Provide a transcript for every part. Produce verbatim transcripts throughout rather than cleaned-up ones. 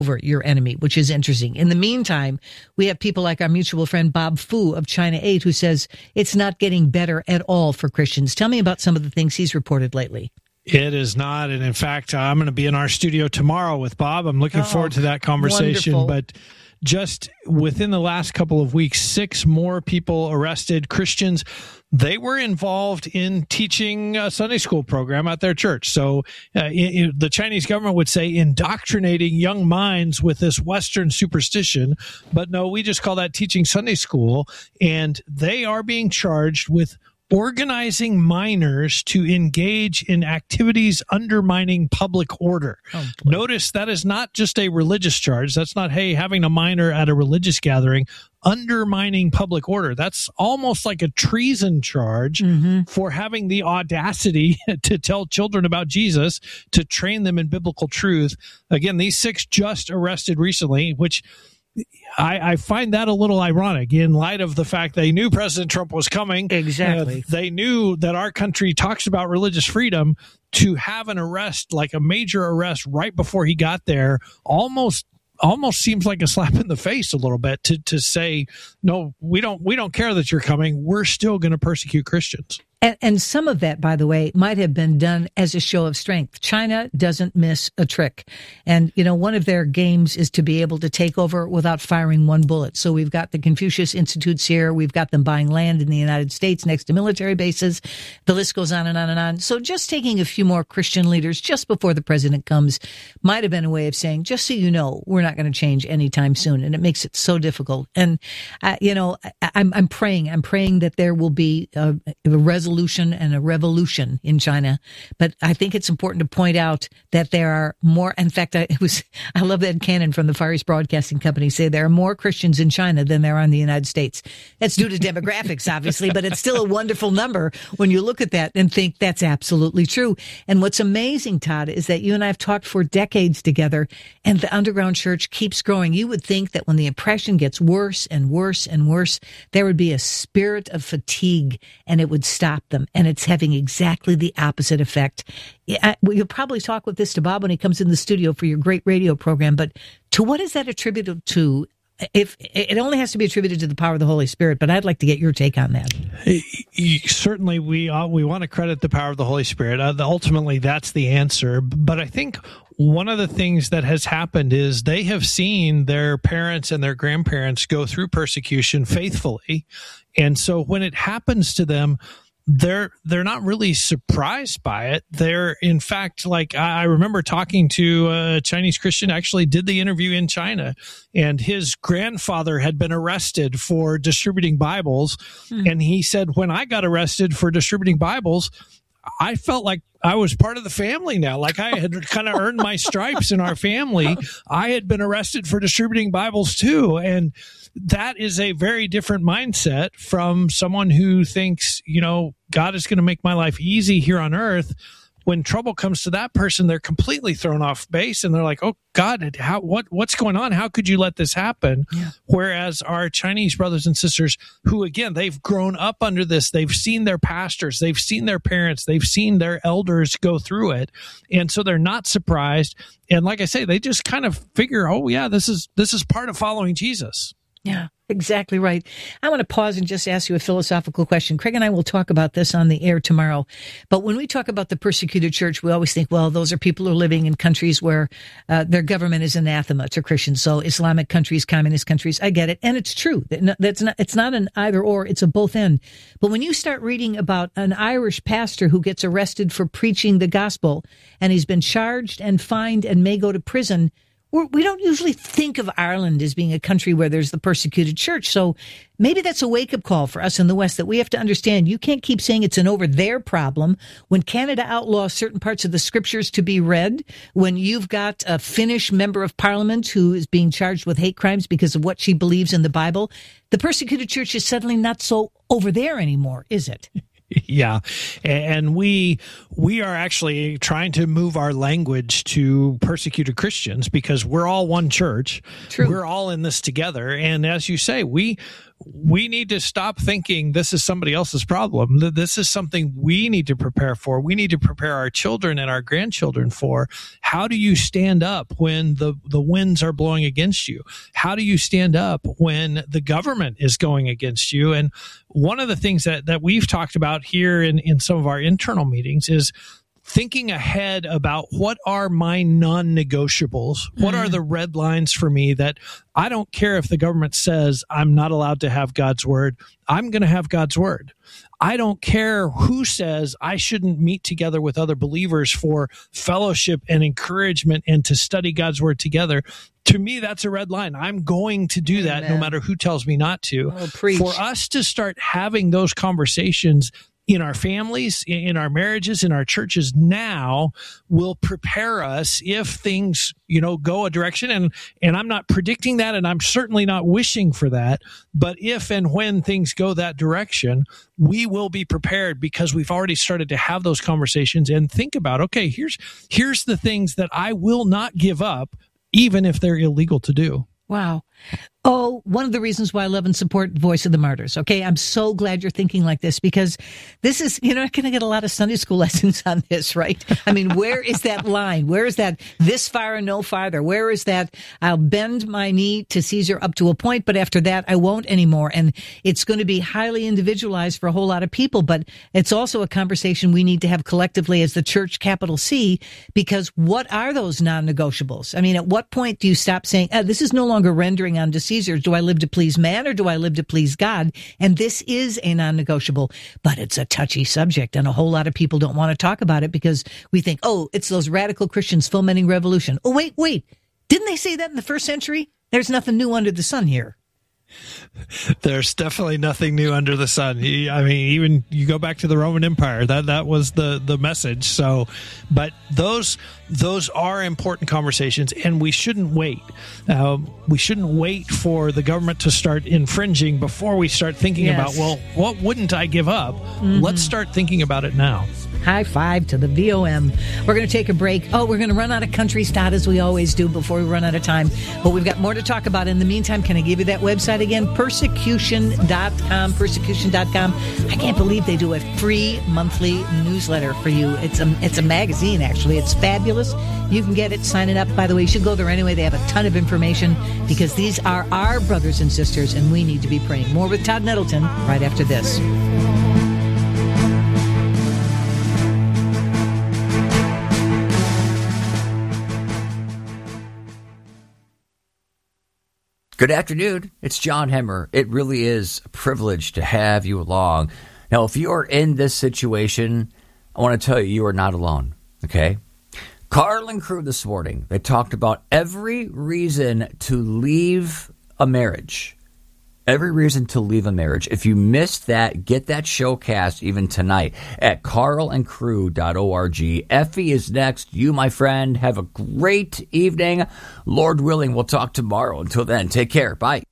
over your enemy, which is interesting. In the meantime, we have people like our mutual friend Bob Fu of China eight, who says it's not getting better at all for Christians. Tell me about some of the things he's reported lately. It is not. And in fact, I'm going to be in our studio tomorrow with Bob. I'm looking oh, forward to that conversation. Wonderful. But just within the last couple of weeks, six more people arrested, Christians. They were involved in teaching a Sunday school program at their church. So uh, in, in, the Chinese government would say indoctrinating young minds with this Western superstition. But no, we just call that teaching Sunday school. And they are being charged with organizing minors to engage in activities undermining public order. Oh, Notice that is not just a religious charge. That's not, hey, having a minor at a religious gathering. Undermining public order. That's almost like a treason charge mm-hmm. for having the audacity to tell children about Jesus, to train them in biblical truth. Again, these six just arrested recently, which I, I find that a little ironic in light of the fact they knew President Trump was coming. Exactly. Uh, they knew that our country talks about religious freedom. To have an arrest, like a major arrest right before he got there, almost almost seems like a slap in the face a little bit to to say, no, we don't we don't care that you're coming. We're still going to persecute Christians. And, and some of that, by the way, might have been done as a show of strength. China doesn't miss a trick. And, you know, one of their games is to be able to take over without firing one bullet. So we've got the Confucius Institutes here. We've got them buying land in the United States next to military bases. The list goes on and on and on. So just taking a few more Christian leaders just before the president comes might have been a way of saying, just so you know, we're not going to change anytime soon. And it makes it so difficult. And, uh, you know, I, I'm, I'm praying, I'm praying that there will be a, a resolution and a revolution in China. But I think it's important to point out that there are more. In fact, I, it was, I love Ed Cannon from the Far East Broadcasting Company say there are more Christians in China than there are in the United States. That's due to demographics, obviously, but it's still a wonderful number when you look at that and think that's absolutely true. And what's amazing, Todd, is that you and I have talked for decades together, and the underground church keeps growing. You would think that when the oppression gets worse and worse and worse, there would be a spirit of fatigue and it would stop them. And it's having exactly the opposite effect. You'll probably talk with this to Bob when he comes in the studio for your great radio program, but to what is that attributed to? If it only has to be attributed to the power of the Holy Spirit, but I'd like to get your take on that. Certainly, we uh, we want to credit the power of the Holy Spirit. Uh, ultimately, that's the answer. But I think one of the things that has happened is they have seen their parents and their grandparents go through persecution faithfully, and so when it happens to them, they're they're not really surprised by it. They're, in fact, like I remember talking to a Chinese Christian, actually did the interview in China, and his grandfather had been arrested for distributing Bibles. Hmm. And he said, when I got arrested for distributing Bibles, I felt like I was part of the family now. Like I had kind of earned my stripes in our family. I had been arrested for distributing Bibles too. And that is a very different mindset from someone who thinks, you know, God is going to make my life easy here on earth. When trouble comes to that person, they're completely thrown off base and they're like, oh God, how, what, what's going on? How could you let this happen? Yeah. Whereas our Chinese brothers and sisters who, again, they've grown up under this, they've seen their pastors, they've seen their parents, they've seen their elders go through it. And so they're not surprised. And like I say, they just kind of figure, oh yeah, this is, this is part of following Jesus. Yeah, exactly right. I want to pause and just ask you a philosophical question. Craig and I will talk about this on the air tomorrow. But when we talk about the persecuted church, we always think, well, those are people who are living in countries where uh, their government is anathema to Christians. So Islamic countries, communist countries, I get it. And it's true. That's not, it's not an either or, it's a both end. But when you start reading about an Irish pastor who gets arrested for preaching the gospel and he's been charged and fined and may go to prison, We're, we don't usually think of Ireland as being a country where there's the persecuted church. So maybe that's a wake-up call for us in the West that we have to understand. You can't keep saying it's an over there problem when Canada outlaws certain parts of the scriptures to be read, when you've got a Finnish member of parliament who is being charged with hate crimes because of what she believes in the Bible. The persecuted church is suddenly not so over there anymore, is it? Yeah. And we we are actually trying to move our language to persecuted Christians because we're all one church. True. We're all in this together. And as you say, we we need to stop thinking this is somebody else's problem. This is something we need to prepare for. We need to prepare our children and our grandchildren for. How do you stand up when the, the winds are blowing against you? How do you stand up when the government is going against you? And one of the things that, that we've talked about here in, in some of our internal meetings is thinking ahead about what are my non-negotiables? What are the red lines for me that I don't care if the government says I'm not allowed to have God's word. I'm going to have God's word. I don't care who says I shouldn't meet together with other believers for fellowship and encouragement and to study God's word together. To me, that's a red line. I'm going to do that Amen. No matter who tells me not to. Oh, preach. For us to start having those conversations in our families, in our marriages, in our churches now will prepare us if things, you know, go a direction. And, and I'm not predicting that, and I'm certainly not wishing for that. But if and when things go that direction, we will be prepared because we've already started to have those conversations and think about, okay, here's, here's the things that I will not give up, even if they're illegal to do. Wow. Oh, one of the reasons why I love and support Voice of the Martyrs. Okay. I'm so glad you're thinking like this because this is, you know, I'm going to get a lot of Sunday school lessons on this, right? I mean, where is that line? Where is that this far and no farther? Where is that I'll bend my knee to Caesar up to a point, but after that I won't anymore. And it's going to be highly individualized for a whole lot of people, but it's also a conversation we need to have collectively as the church, capital C, because what are those non-negotiables? I mean, at what point do you stop saying, oh, this is no longer rendering unto Caesar? Do I live to please man or do I live to please God? And this is a non-negotiable, but it's a touchy subject. And a whole lot of people don't want to talk about it because we think, oh, it's those radical Christians fomenting revolution. Oh, wait, wait. Didn't they say that in the first century? There's nothing new under the sun here. There's definitely nothing new under the sun. I mean, even you go back to the Roman Empire, that that was the the message. So, but those those are important conversations, and we shouldn't wait. Uh, we shouldn't wait for the government to start infringing before we start thinking yes. about, well, what wouldn't I give up? Mm-hmm. Let's start thinking about it now. High five to the V O M. We're going to take a break. Oh, we're going to run out of country stat as we always do before we run out of time. But we've got more to talk about. In the meantime, can I give you that website again? persecution dot com. persecution dot com. I can't believe they do a free monthly newsletter for you. It's a, it's a magazine, actually. It's fabulous. You can get it, sign it up. By the way, you should go there anyway. They have a ton of information because these are our brothers and sisters, and we need to be praying. More with Todd Nettleton right after this. Good afternoon. It's John Hemmer. It really is a privilege to have you along. Now, if you are in this situation, I want to tell you, you are not alone, okay? Carl and crew this morning, they talked about every reason to leave a marriage. Every reason to leave a marriage. If you missed that, get that showcast even tonight at carl and crew dot org. Effie is next. You, my friend, have a great evening. Lord willing, we'll talk tomorrow. Until then, take care. Bye.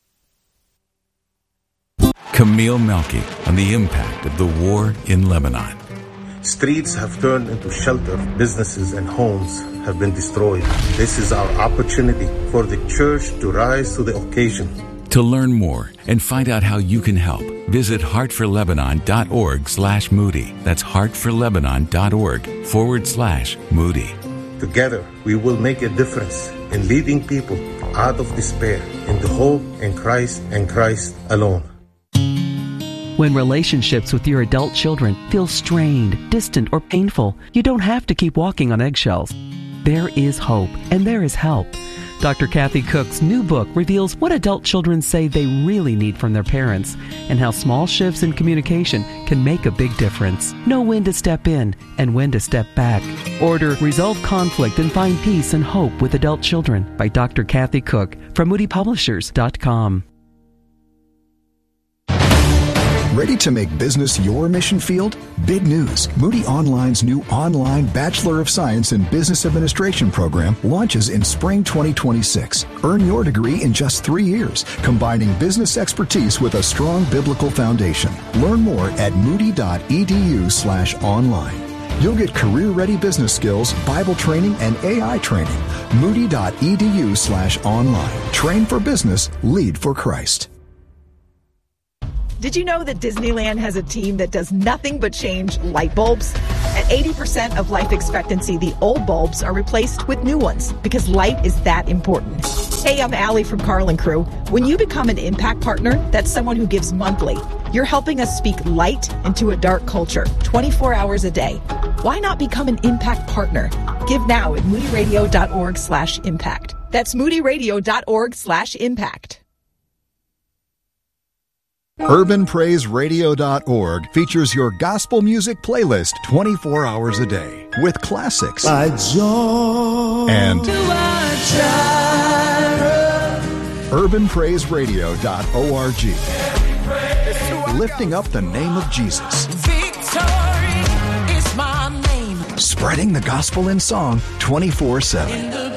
Camille Melky on the impact of the war in Lebanon. Streets have turned into shelter. Businesses and homes have been destroyed. This is our opportunity for the church to rise to the occasion. To learn more and find out how you can help, visit heartforlebanon.org slash Moody. That's heartforlebanon.org forward slash Moody. Together, we will make a difference in leading people out of despair into hope in Christ and Christ alone. When relationships with your adult children feel strained, distant, or painful, you don't have to keep walking on eggshells. There is hope, and there is help. Doctor Kathy Cook's new book reveals what adult children say they really need from their parents and how small shifts in communication can make a big difference. Know when to step in and when to step back. Order Resolve Conflict and Find Peace and Hope with Adult Children by Doctor Kathy Cook from moody publishers dot com. Ready to make business your mission field? Big news. Moody Online's new online Bachelor of Science in Business Administration program launches in spring twenty twenty-six. Earn your degree in just three years, combining business expertise with a strong biblical foundation. Learn more at moody.edu slash online. You'll get career-ready business skills, Bible training, and A I training. Moody.edu slash online. Train for business, lead for Christ. Did you know that Disneyland has a team that does nothing but change light bulbs? At eighty percent of life expectancy, the old bulbs are replaced with new ones because light is that important. Hey, I'm Allie from Carl and Crew. When you become an Impact Partner, that's someone who gives monthly. You're helping us speak light into a dark culture, twenty-four hours a day. Why not become an Impact Partner? Give now at moodyradio.org slash impact. That's moodyradio.org slash impact. urban praise radio dot org features your gospel music playlist twenty-four hours a day with classics By joy and to our Jireh. urban praise radio dot org, lifting up the name of Jesus, Victory is my name. spreading the gospel in song twenty-four seven. In the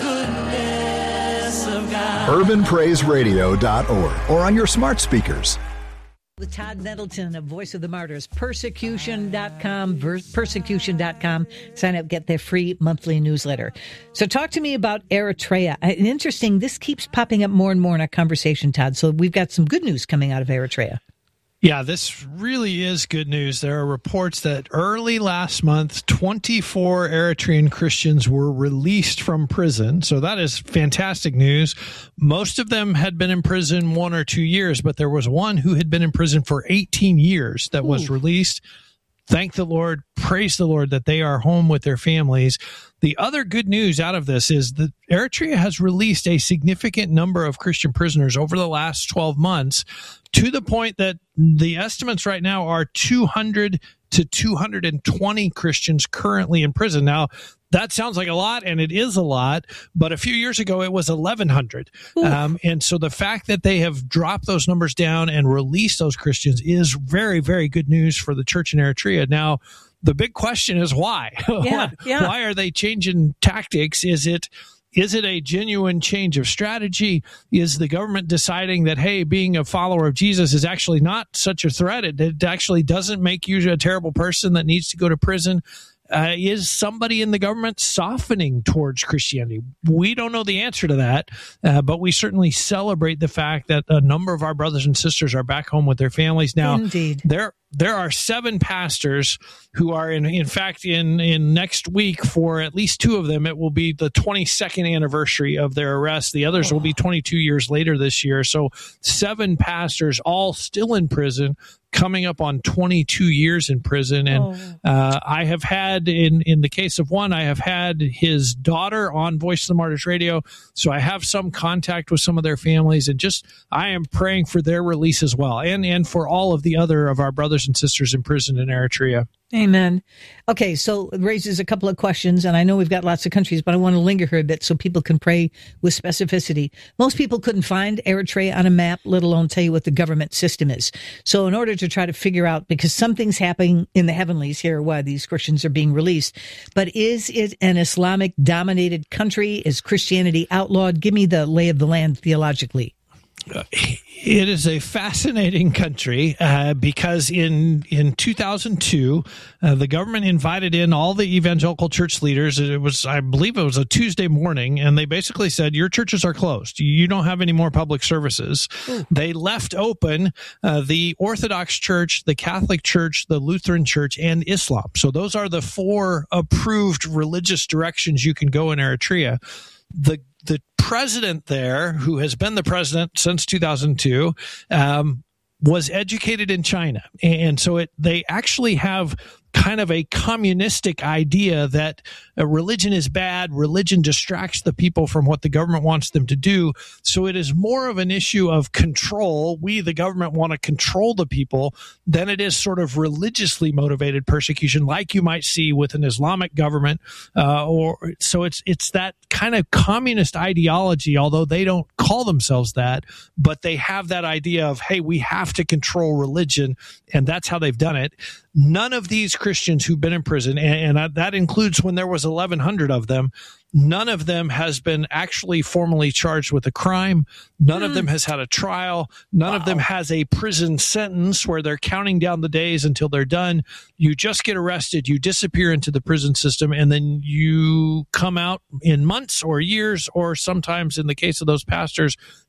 goodness of God. urban praise radio dot org or on your smart speakers. With Todd Nettleton of Voice of the Martyrs, persecution dot com, persecution dot com. Sign up, get their free monthly newsletter. So talk to me about Eritrea. And interesting, this keeps popping up more and more in our conversation, Todd. So we've got some good news coming out of Eritrea. Yeah, this really is good news. There are reports that early last month, twenty-four Eritrean Christians were released from prison. So that is fantastic news. Most of them had been in prison one or two years, but there was one who had been in prison for eighteen years that was Ooh. released. Thank the Lord. Praise the Lord that they are home with their families. The other good news out of this is that Eritrea has released a significant number of Christian prisoners over the last twelve months, to the point that the estimates right now are two hundred to two hundred twenty Christians currently in prison. Now, that sounds like a lot, and it is a lot, but a few years ago it was eleven hundred. Um, and so the fact that they have dropped those numbers down and released those Christians is very, very good news for the church in Eritrea. Now, the big question is why? Yeah, yeah. Why are they changing tactics? Is it Is it a genuine change of strategy? Is the government deciding that, hey, being a follower of Jesus is actually not such a threat? It, it actually doesn't make you a terrible person that needs to go to prison. Uh, is somebody in the government softening towards Christianity? We don't know the answer to that, uh, but we certainly celebrate the fact that a number of our brothers and sisters are back home with their families now. Indeed. There, there are seven pastors who are in, in fact, in, in next week for at least two of them, it will be the twenty-second anniversary of their arrest. The others oh. will be twenty-two years later this year. So seven pastors, all still in prison, coming up on twenty-two years in prison. And oh. uh, I have had, in, in the case of one, I have had his daughter on Voice of the Martyrs Radio. So I have some contact with some of their families, and just, I am praying for their release as well. And, and for all of the other of our brothers and sisters in prison in Eritrea. Amen. Okay, so it raises a couple of questions, and I know we've got lots of countries, but I want to linger here a bit so people can pray with specificity. Most people couldn't find Eritrea on a map, let alone tell you what the government system is. So in order to try to figure out, because something's happening in the heavenlies here, why these Christians are being released, but is it an Islamic-dominated country? Is Christianity outlawed? Give me the lay of the land theologically. Uh, it is a fascinating country uh, because in in two thousand two, uh, the government invited in all the evangelical church leaders. It was, I believe it was a Tuesday morning, and they basically said, your churches are closed. You don't have any more public services. Ooh. They left open uh, the Orthodox Church, the Catholic Church, the Lutheran Church, and Islam. So those are the four approved religious directions you can go in Eritrea. The The president there, who has been the president since two thousand two, um, was educated in China. And so it they actually have kind of a communistic idea that a religion is bad, religion distracts the people from what the government wants them to do. So it is more of an issue of control. We, the government, want to control the people than it is sort of religiously motivated persecution like you might see with an Islamic government. Uh, or so it's it's that kind of communist ideology, although they don't call themselves that, but they have that idea of, hey, we have to control religion, and that's how they've done it. None of these Christians who've been in prison, and, and that includes when there was eleven hundred of them, none of them has been actually formally charged with a crime. None mm. of them has had a trial. None wow. of them has a prison sentence where they're counting down the days until they're done. You just get arrested, you disappear into the prison system, and then you come out in months or years, or sometimes in the case of those pastors,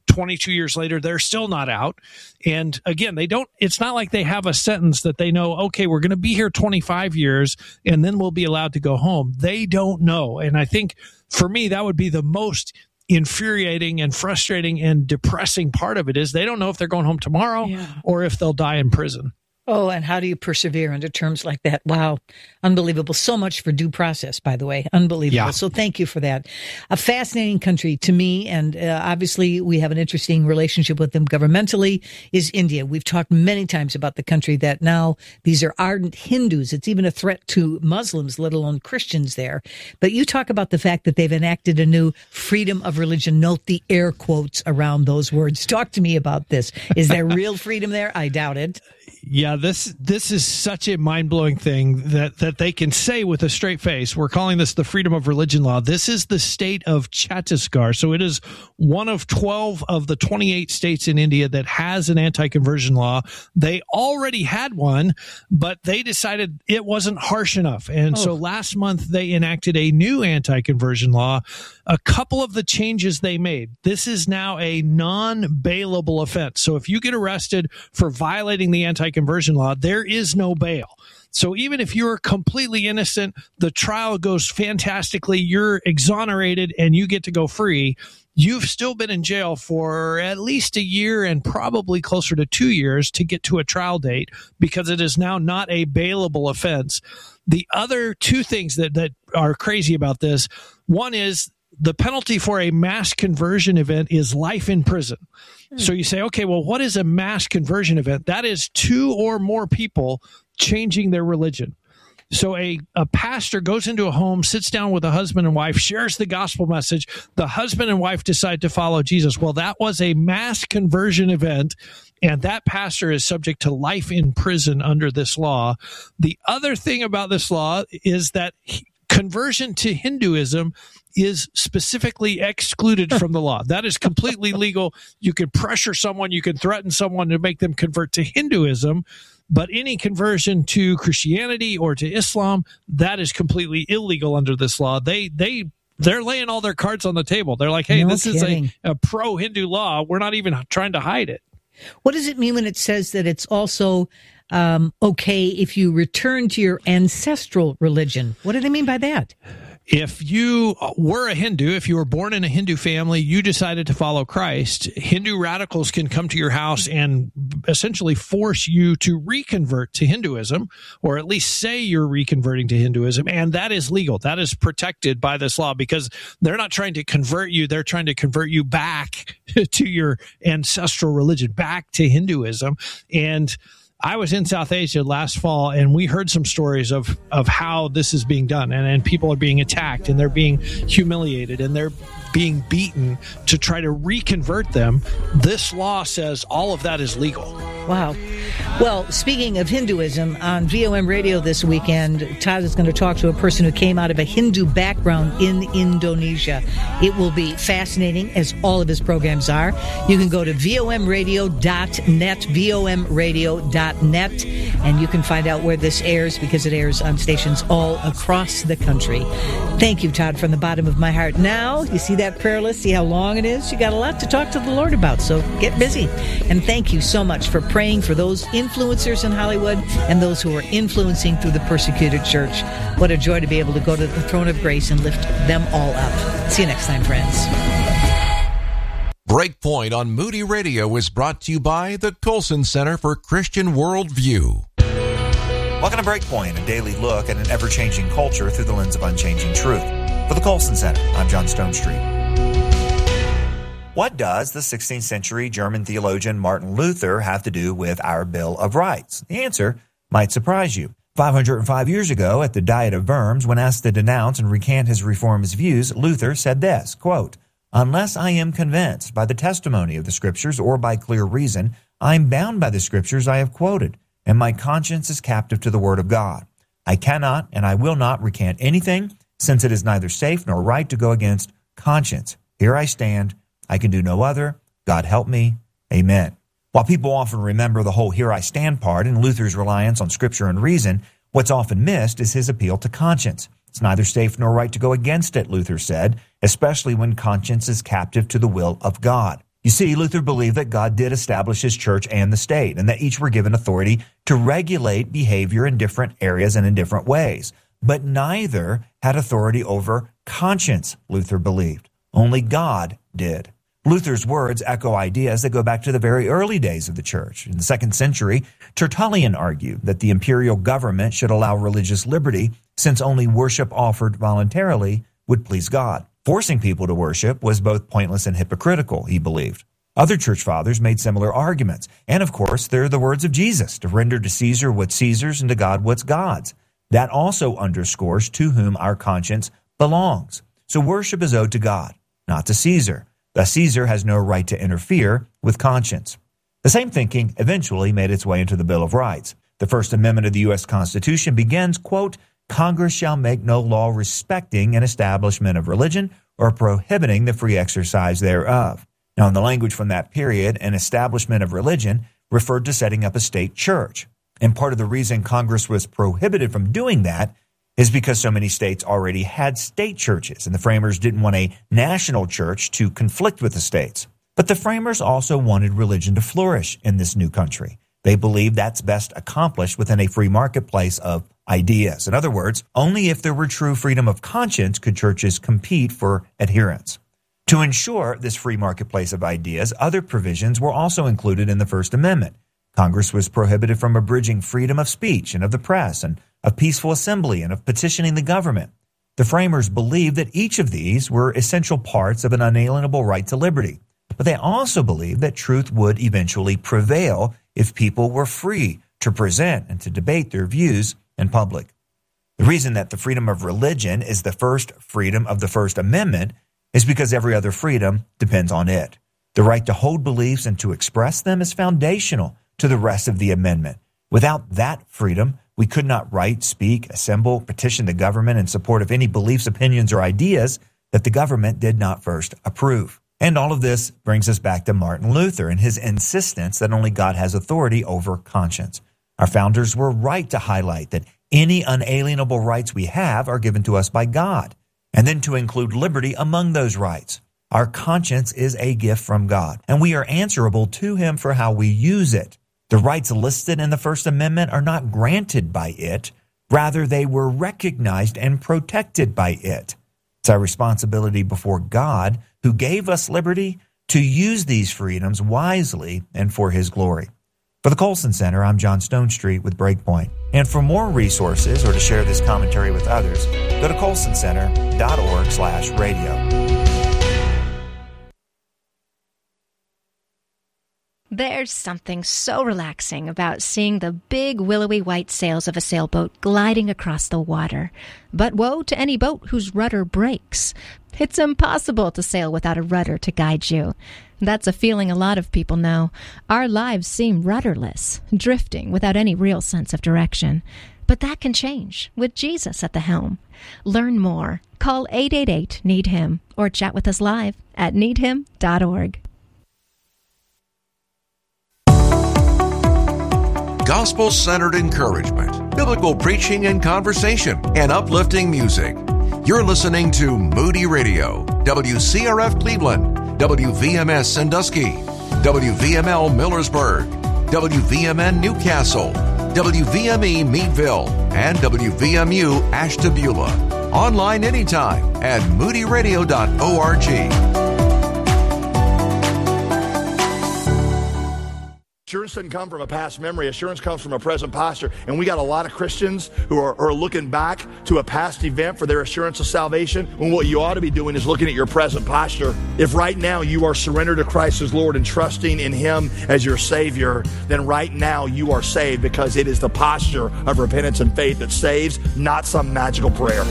twenty-two years later, they're still not out. And again, they don't, it's not like they have a sentence that they know, okay, we're going to be here twenty-five years and then we'll be allowed to go home. They don't know. And I think for me, that would be the most infuriating and frustrating and depressing part of it is they don't know if they're going home tomorrow yeah. or if they'll die in prison. Oh, and how do you persevere under terms like that? Wow. Unbelievable. So much for due process, by the way. Unbelievable. Yeah. So thank you for that. A fascinating country to me, and uh, obviously we have an interesting relationship with them governmentally, is India. We've talked many times about the country that now these are ardent Hindus. It's even a threat to Muslims, let alone Christians there. But you talk about the fact that they've enacted a new freedom of religion. Note the air quotes around those words. Talk to me about this. Is there real freedom there? I doubt it. Yeah, this this is such a mind-blowing thing that, that they can say with a straight face. We're calling this the freedom of religion law. This is the state of Chhattisgarh. So it is one of twelve of the twenty-eight states in India that has an anti-conversion law. They already had one, but they decided it wasn't harsh enough. And oh. so last month they enacted a new anti-conversion law. A couple of the changes they made. This is now a non-bailable offense. So if you get arrested for violating the anti-conversion law, there is no bail. So even if you're completely innocent, the trial goes fantastically, you're exonerated, and you get to go free. You've still been in jail for at least a year and probably closer to two years to get to a trial date because it is now not a bailable offense. The other two things that, that are crazy about this, one is the penalty for a mass conversion event is life in prison. So you say, okay, well, what is a mass conversion event? That is two or more people changing their religion. So a, a pastor goes into a home, sits down with a husband and wife, shares the gospel message. The husband and wife decide to follow Jesus. Well, that was a mass conversion event, and that pastor is subject to life in prison under this law. The other thing about this law is that he, conversion to Hinduism is specifically excluded from the law. That is completely legal. You can pressure someone, you can threaten someone to make them convert to Hinduism, but any conversion to Christianity or to Islam, that is completely illegal under this law. They they they're laying all their cards on the table. They're like, hey, no this kidding. is a, a pro-Hindu law. We're not even trying to hide it. What does it mean when it says that it's also um, okay if you return to your ancestral religion? What do they mean by that? If you were a Hindu, if you were born in a Hindu family, you decided to follow Christ, Hindu radicals can come to your house and essentially force you to reconvert to Hinduism, or at least say you're reconverting to Hinduism. And that is legal. That is protected by this law because they're not trying to convert you. They're trying to convert you back to your ancestral religion, back to Hinduism. And I was in South Asia last fall, and we heard some stories of, of how this is being done, and, and people are being attacked, and they're being humiliated, and they're being beaten to try to reconvert them. This law says all of that is legal. Wow. Well, speaking of Hinduism, on V O M Radio this weekend, Todd is going to talk to a person who came out of a Hindu background in Indonesia. It will be fascinating, as all of his programs are. You can go to V O M radio dot net, V O M radio dot net, and you can find out where this airs because it airs on stations all across the country. Thank you, Todd, from the bottom of my heart. Now, you see that prayer list? See how long it is? You got a lot to talk to the Lord about, so get busy. And thank you so much for praying for those influencers in Hollywood and those who are influencing through the persecuted church. What a joy to be able to go to the throne of grace and lift them all up. See you next time, friends. Breakpoint on Moody Radio is brought to you by the Colson Center for Christian Worldview. Welcome to Breakpoint, a daily look at an ever-changing culture through the lens of unchanging truth. For the Colson Center, I'm John Stonestreet. What does the sixteenth century German theologian Martin Luther have to do with our Bill of Rights? The answer might surprise you. five hundred five years ago, at the Diet of Worms, when asked to denounce and recant his reformist views, Luther said this, quote, "Unless I am convinced by the testimony of the Scriptures or by clear reason, I am bound by the Scriptures I have quoted, and my conscience is captive to the Word of God. I cannot and I will not recant anything, since it is neither safe nor right to go against conscience. Here I stand. I can do no other. God help me. Amen." While people often remember the whole "here I stand" part and Luther's reliance on Scripture and reason, what's often missed is his appeal to conscience. It's neither safe nor right to go against it, Luther said, especially when conscience is captive to the will of God. You see, Luther believed that God did establish his church and the state, and that each were given authority to regulate behavior in different areas and in different ways. But neither had authority over conscience, Luther believed. Only God did. Luther's words echo ideas that go back to the very early days of the church. In the second century, Tertullian argued that the imperial government should allow religious liberty, since only worship offered voluntarily would please God. Forcing people to worship was both pointless and hypocritical, he believed. Other church fathers made similar arguments. And of course, there are the words of Jesus, to render to Caesar what's Caesar's and to God what's God's. That also underscores to whom our conscience belongs. So worship is owed to God, not to Caesar. Thus, Caesar has no right to interfere with conscience. The same thinking eventually made its way into the Bill of Rights. The First Amendment of the U S Constitution begins, quote, Congress shall make no law respecting an establishment of religion or prohibiting the free exercise thereof. Now, in the language from that period, an establishment of religion referred to setting up a state church. And part of the reason Congress was prohibited from doing that is because so many states already had state churches, and the framers didn't want a national church to conflict with the states. But the framers also wanted religion to flourish in this new country. They believed that's best accomplished within a free marketplace of ideas. In other words, only if there were true freedom of conscience could churches compete for adherents. To ensure this free marketplace of ideas, other provisions were also included in the First Amendment. Congress was prohibited from abridging freedom of speech and of the press and of peaceful assembly and of petitioning the government. The framers believed that each of these were essential parts of an unalienable right to liberty. But they also believed that truth would eventually prevail if people were free to present and to debate their views in public. The reason that the freedom of religion is the first freedom of the First Amendment is because every other freedom depends on it. The right to hold beliefs and to express them is foundational to the rest of the amendment. Without that freedom, we could not write, speak, assemble, petition the government in support of any beliefs, opinions, or ideas that the government did not first approve. And all of this brings us back to Martin Luther and his insistence that only God has authority over conscience. Our founders were right to highlight that any unalienable rights we have are given to us by God, and then to include liberty among those rights. Our conscience is a gift from God, and we are answerable to Him for how we use it. The rights listed in the First Amendment are not granted by it. Rather, they were recognized and protected by it. It's our responsibility before God, who gave us liberty, to use these freedoms wisely and for His glory. For the Colson Center, I'm John Stonestreet with Breakpoint. And for more resources or to share this commentary with others, go to colson center dot org slash radio. There's something so relaxing about seeing the big willowy white sails of a sailboat gliding across the water. But woe to any boat whose rudder breaks. It's impossible to sail without a rudder to guide you. That's a feeling a lot of people know. Our lives seem rudderless, drifting without any real sense of direction. But that can change with Jesus at the helm. Learn more. Call eight eight eight, need him or chat with us live at need him dot org. Gospel-centered encouragement, biblical preaching and conversation, and uplifting music. You're listening to Moody Radio, W C R F Cleveland, W V M S Sandusky, W V M L Millersburg, W V M N Newcastle, W V M E Meadville, and W V M U Ashtabula. Online anytime at moody radio dot org. Assurance doesn't come from a past memory. Assurance comes from a present posture. And we got a lot of Christians who are, are looking back to a past event for their assurance of salvation, when what you ought to be doing is looking at your present posture. If right now you are surrendered to Christ as Lord and trusting in Him as your Savior, then right now you are saved, because it is the posture of repentance and faith that saves, not some magical prayer.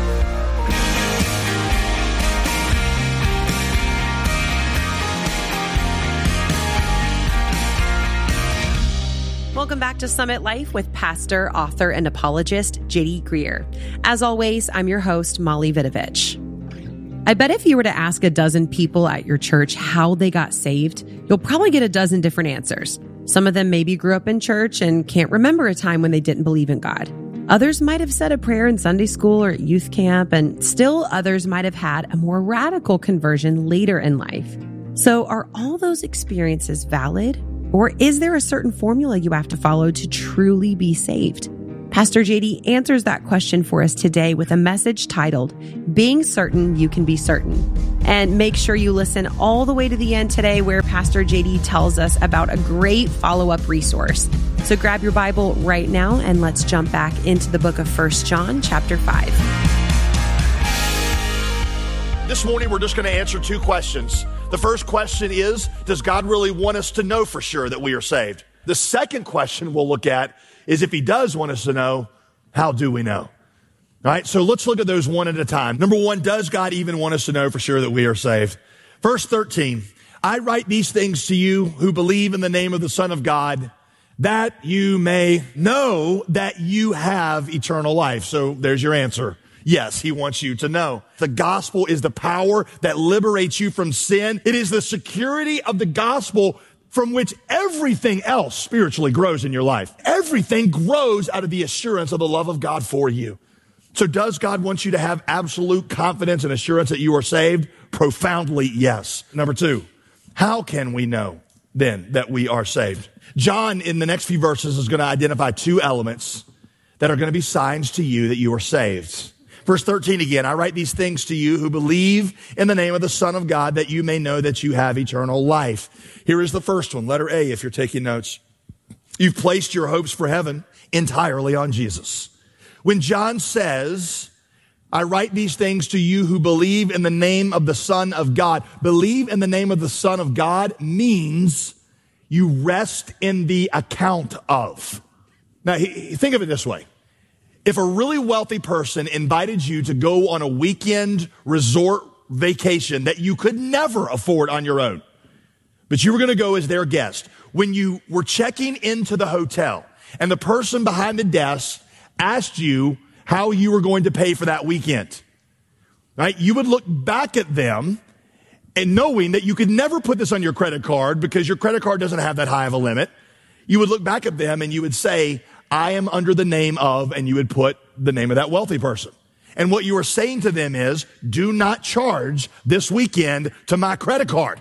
Welcome back to Summit Life with pastor, author, and apologist J D Greer. As always, I'm your host, Molly Vidovich. I bet if you were to ask a dozen people at your church how they got saved, you'll probably get a dozen different answers. Some of them maybe grew up in church and can't remember a time when they didn't believe in God. Others might have said a prayer in Sunday school or at youth camp, and still others might have had a more radical conversion later in life. So are all those experiences valid? Or is there a certain formula you have to follow to truly be saved? Pastor J D answers that question for us today with a message titled, Being Certain You Can Be Certain. And make sure you listen all the way to the end today where Pastor J D tells us about a great follow-up resource. So grab your Bible right now and let's jump back into the book of First John chapter five. This morning, we're just going to answer two questions. The first question is, does God really want us to know for sure that we are saved? The second question we'll look at is, if he does want us to know, how do we know? All right, so let's look at those one at a time. Number one, does God even want us to know for sure that we are saved? Verse thirteen, I write these things to you who believe in the name of the Son of God, that you may know that you have eternal life. So there's your answer. Yes, he wants you to know. The gospel is the power that liberates you from sin. It is the security of the gospel from which everything else spiritually grows in your life. Everything grows out of the assurance of the love of God for you. So does God want you to have absolute confidence and assurance that you are saved? Profoundly, yes. Number two, how can we know then that we are saved? John, in the next few verses, is going to identify two elements that are going to be signs to you that you are saved. Verse thirteen again, I write these things to you who believe in the name of the Son of God, that you may know that you have eternal life. Here is the first one, letter A, if you're taking notes. You've placed your hopes for heaven entirely on Jesus. When John says, I write these things to you who believe in the name of the Son of God, believe in the name of the Son of God means you rest in the account of. Now, think of it this way. If a really wealthy person invited you to go on a weekend resort vacation that you could never afford on your own, but you were going to go as their guest, when you were checking into the hotel and the person behind the desk asked you how you were going to pay for that weekend, right? You would look back at them and knowing that you could never put this on your credit card because your credit card doesn't have that high of a limit. You would look back at them and you would say, I am under the name of, and you would put the name of that wealthy person. And what you are saying to them is, do not charge this weekend to my credit card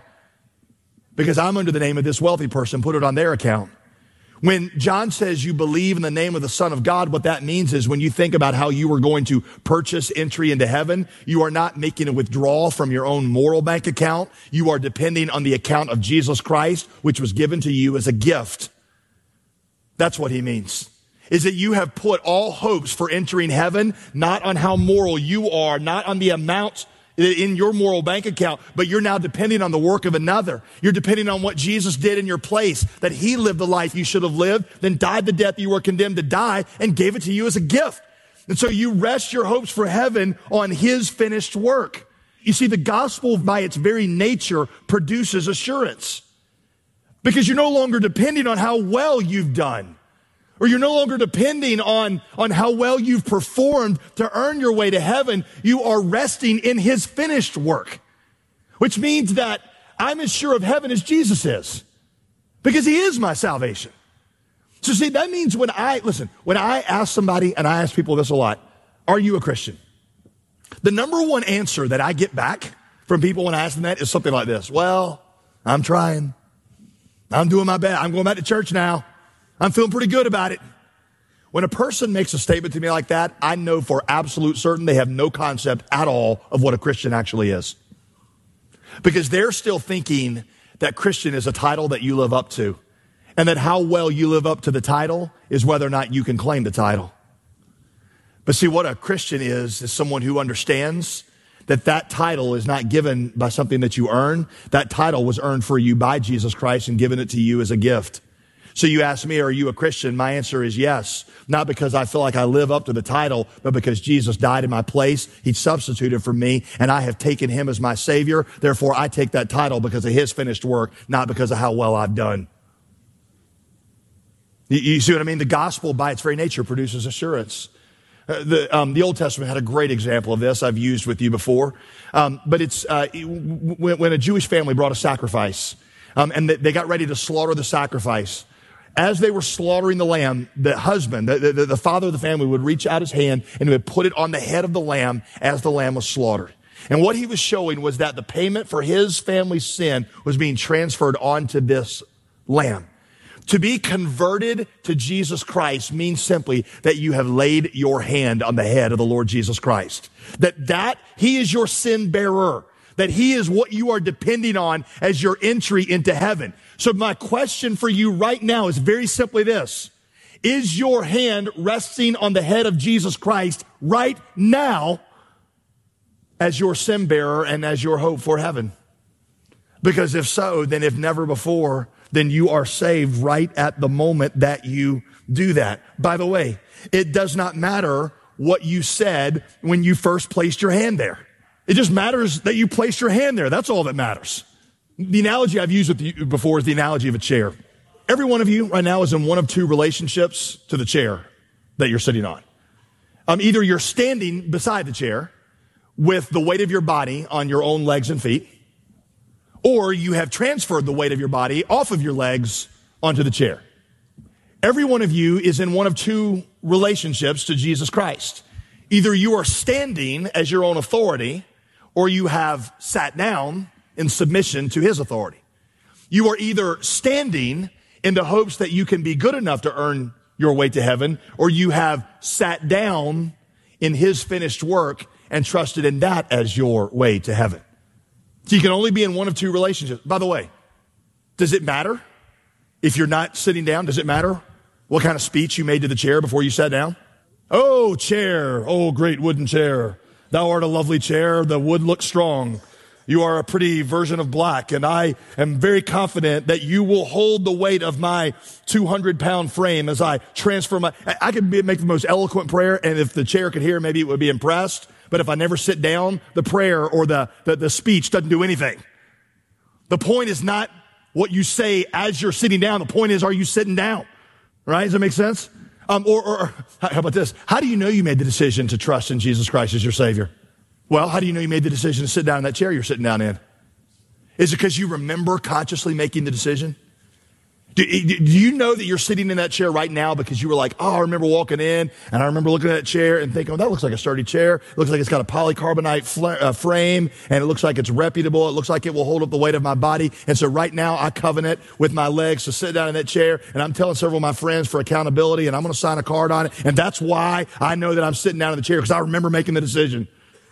because I'm under the name of this wealthy person. Put it on their account. When John says you believe in the name of the Son of God, what that means is when you think about how you are going to purchase entry into heaven, you are not making a withdrawal from your own moral bank account. You are depending on the account of Jesus Christ, which was given to you as a gift. That's what he means. Is that you have put all hopes for entering heaven, not on how moral you are, not on the amount in your moral bank account, but you're now depending on the work of another. You're depending on what Jesus did in your place, that he lived the life you should have lived, then died the death you were condemned to die, and gave it to you as a gift. And so you rest your hopes for heaven on his finished work. You see, the gospel by its very nature produces assurance because you're no longer depending on how well you've done. Or you're no longer depending on, on how well you've performed to earn your way to heaven. You are resting in his finished work, which means that I'm as sure of heaven as Jesus is because he is my salvation. So see, that means when I, listen, when I ask somebody, and I ask people this a lot, are you a Christian? The number one answer that I get back from people when I ask them that is something like this. Well, I'm trying. I'm doing my best. I'm going back to church now. I'm feeling pretty good about it. When a person makes a statement to me like that, I know for absolute certain they have no concept at all of what a Christian actually is. Because they're still thinking that Christian is a title that you live up to, and that how well you live up to the title is whether or not you can claim the title. But see, what a Christian is, is someone who understands that that title is not given by something that you earn. That title was earned for you by Jesus Christ and given it to you as a gift. So you ask me, are you a Christian? My answer is yes. Not because I feel like I live up to the title, but because Jesus died in my place. He substituted for me, and I have taken him as my Savior. Therefore, I take that title because of his finished work, not because of how well I've done. You, you see what I mean? The gospel, by its very nature, produces assurance. Uh, the, um, the Old Testament had a great example of this I've used with you before. Um, but it's uh, when, when a Jewish family brought a sacrifice, um, and they, they got ready to slaughter the sacrifice. As they were slaughtering the lamb, the husband, the, the, the father of the family would reach out his hand and he would put it on the head of the lamb as the lamb was slaughtered. And what he was showing was that the payment for his family's sin was being transferred onto this lamb. To be converted to Jesus Christ means simply that you have laid your hand on the head of the Lord Jesus Christ. That that he is your sin bearer. That he is what you are depending on as your entry into heaven. So my question for you right now is very simply this. Is your hand resting on the head of Jesus Christ right now as your sin bearer and as your hope for heaven? Because if so, then if never before, then you are saved right at the moment that you do that. By the way, it does not matter what you said when you first placed your hand there. It just matters that you placed your hand there. That's all that matters. The analogy I've used with you before is the analogy of a chair. Every one of you right now is in one of two relationships to the chair that you're sitting on. Um, either you're standing beside the chair with the weight of your body on your own legs and feet, or you have transferred the weight of your body off of your legs onto the chair. Every one of you is in one of two relationships to Jesus Christ. Either you are standing as your own authority, or you have sat down in submission to his authority. You are either standing in the hopes that you can be good enough to earn your way to heaven, or you have sat down in his finished work and trusted in that as your way to heaven. So you can only be in one of two relationships. By the way, does it matter if you're not sitting down? Does it matter what kind of speech you made to the chair before you sat down? Oh, chair, oh, great wooden chair. Thou art a lovely chair. The wood looks strong. You are a pretty version of black, and I am very confident that you will hold the weight of my two hundred pound frame as I transfer my, I could be, make the most eloquent prayer, and if the chair could hear, maybe it would be impressed. But if I never sit down, the prayer or the, the, the speech doesn't do anything. The point is not what you say as you're sitting down. The point is, are you sitting down? Right? Does that make sense? Um, or, or how about this? How do you know you made the decision to trust in Jesus Christ as your Savior? Well, how do you know you made the decision to sit down in that chair you're sitting down in? Is it because you remember consciously making the decision? Do, do you know that you're sitting in that chair right now because you were like, oh, I remember walking in and I remember looking at that chair and thinking, oh, that looks like a sturdy chair. It looks like it's got a polycarbonate fl- uh, frame and it looks like it's reputable. It looks like it will hold up the weight of my body. And so right now I covenant with my legs to sit down in that chair, and I'm telling several of my friends for accountability, and I'm going to sign a card on it. And that's why I know that I'm sitting down in the chair, because I remember making the decision.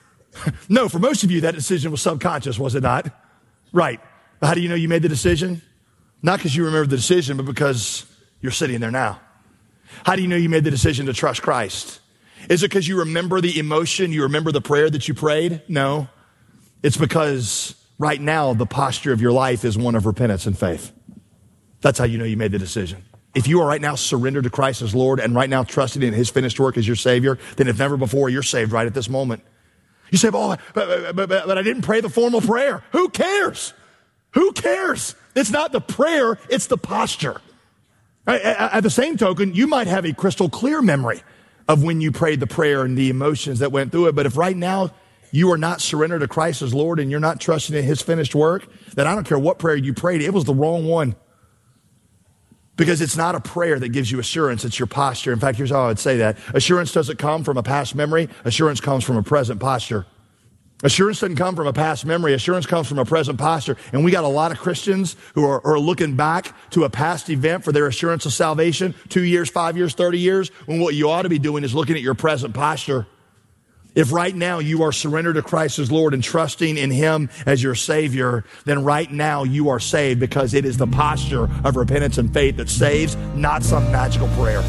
No, for most of you, that decision was subconscious, was it not? Right. How do you know you made the decision? Not because you remember the decision, but because you're sitting there now. How do you know you made the decision to trust Christ? Is it because you remember the emotion, you remember the prayer that you prayed? No. It's because right now the posture of your life is one of repentance and faith. That's how you know you made the decision. If you are right now surrendered to Christ as Lord and right now trusting in his finished work as your Savior, then if never before, you're saved right at this moment. You say, oh, but, but, but, but I didn't pray the formal prayer. Who cares? Who cares? It's not the prayer, it's the posture. At the same token, you might have a crystal clear memory of when you prayed the prayer and the emotions that went through it. But if right now you are not surrendered to Christ as Lord and you're not trusting in his finished work, then I don't care what prayer you prayed, it was the wrong one. Because it's not a prayer that gives you assurance, it's your posture. In fact, here's how I would say that. Assurance doesn't come from a past memory, assurance comes from a present posture. Assurance doesn't come from a past memory. Assurance comes from a present posture. And we got a lot of Christians who are, are looking back to a past event for their assurance of salvation, two years, five years, thirty years, when what you ought to be doing is looking at your present posture. If right now you are surrendered to Christ as Lord and trusting in him as your Savior, then right now you are saved, because it is the posture of repentance and faith that saves, not some magical prayer.